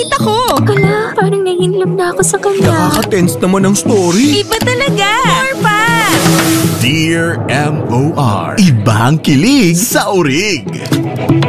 Kita ko! Ala, parang nahihilom na ako sa kanya. Nakaka-tense naman ang story. Iba talaga! More pa! Dear M.O.R. Ibang kilig sa urig.